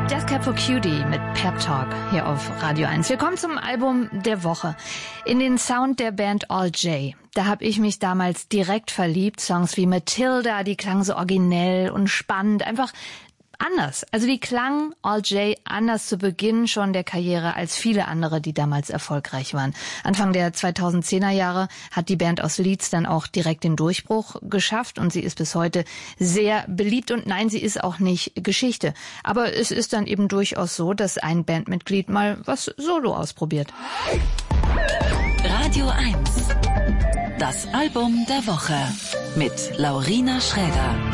Death Cab for Cutie mit Pep Talk hier auf Radio 1. Wir kommen zum Album der Woche. In den Sound der Band All J. Da habe ich mich damals direkt verliebt. Songs wie Matilda, die klangen so originell und spannend, einfach anders. Also die klangen All J anders zu Beginn schon der Karriere als viele andere, die damals erfolgreich waren. Anfang der 2010er Jahre hat die Band aus Leeds dann auch direkt den Durchbruch geschafft und sie ist bis heute sehr beliebt und nein, sie ist auch nicht Geschichte. Aber es ist dann eben durchaus so, dass ein Bandmitglied mal was solo ausprobiert. Radio 1. Das Album der Woche mit Laurina Schräder.